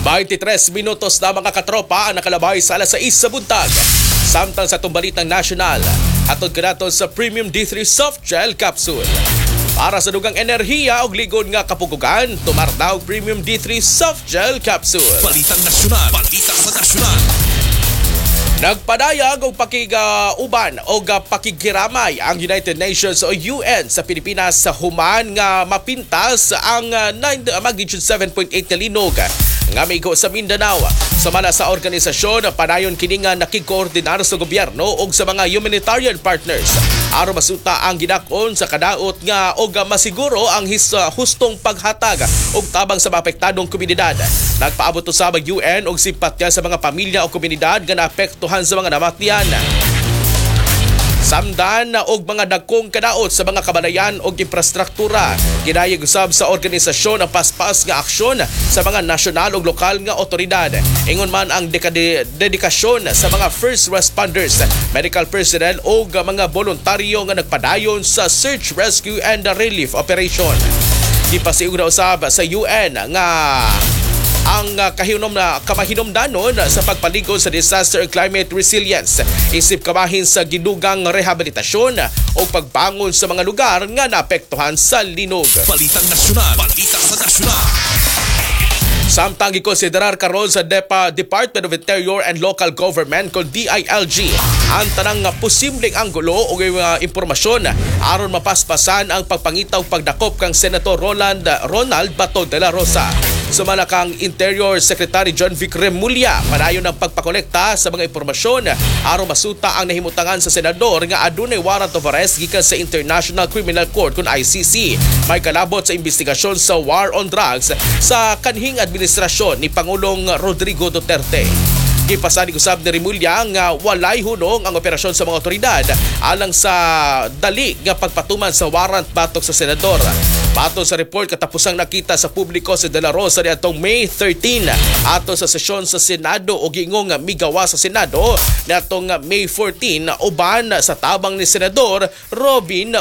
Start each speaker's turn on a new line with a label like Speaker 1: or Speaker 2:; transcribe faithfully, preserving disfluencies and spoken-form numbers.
Speaker 1: twenty-tres minutos na mga katropa ang nakalabay sa alas sais sa buntag. Samtang sa tumbalitang nasyonal, atod ka nato sa Premium D three Soft Gel Capsule. Para sa dugang enerhiya o ligod nga kapugugan, tumardaw Premium D three Soft Gel Capsule.
Speaker 2: Balitang nasyonal, balita sa nasyonal.
Speaker 1: Nagpadayag og pakigauban o pakikiramay ang United Nations o U N sa Pilipinas sa human nga mapintas ang magnitude seven point eight na linog nga migo sa Mindanao. Samala sa organisasyon, panayon kini nga nakikoordinar sa gobyerno o sa mga humanitarian partners aron masuta ang ginakon sa kadaot nga og masiguro ang his, uh, hustong paghatag og tabang sa maapektadong komunidad. Nagpaabot sa U N og simpatya sa mga pamilya o komunidad nga naapektuhan sa mga namatyan. Samdan na og mga dagkong kadaot sa mga kabanayan o infrastruktura. Ginayag usab sa organisasyon ang paspas nga aksyon sa mga nasyonal o lokal nga otoridad. Ingon man ang dekade, dedikasyon sa mga first responders, medical personnel o mga voluntaryo nga nagpadayon sa search, rescue and relief operation. Gipasiug na usab sa U N nga ang uh, kahinom na kamahinomdanon sa pagpaligod sa disaster and climate resilience, isip kamahin sa gidugang rehabilitasyon o pagbangon sa mga lugar nga naapektuhan sa linog.
Speaker 2: Balitang nasyonal, balita sa nasyonal.
Speaker 1: Samtang gikonsiderar karon sa D E P A, Department of Interior and Local Government o D I L G ang tanang posibleng anggulo o uh, impormasyon aron mapaspasan ang pagpangitaw pagdakop kang Senator Roland Ronald Bato de la Rosa. Sumala kang Interior Secretary John Vic Remulla panayon ng pagpakolekta sa mga impormasyon aron masuta ang nahimutangan sa senador nga adunay warrant of arrest gikan sa International Criminal Court kun I C C. May kalabot sa investigasyon sa war on drugs sa kanhing administrasyon ni Pangulong Rodrigo Duterte. Gipasanig usab ni Remulla nga walay hunong ang operasyon sa mga otoridad alang sa dali nga pagpatuman sa warrant batok sa senador. Bato sa report, katapusang nakita sa publiko si De La Rosa ni atong May thirteenth ato sa sesyon sa Senado o gingong migawa sa Senado ni atong May fourteenth uban sa tabang ni Senador Robin